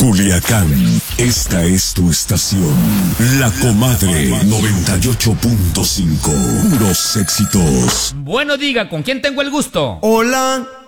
Culiacán, esta es tu estación. La Comadre 98.5. Puros éxitos. Bueno, diga, ¿con quién tengo el gusto? Hola,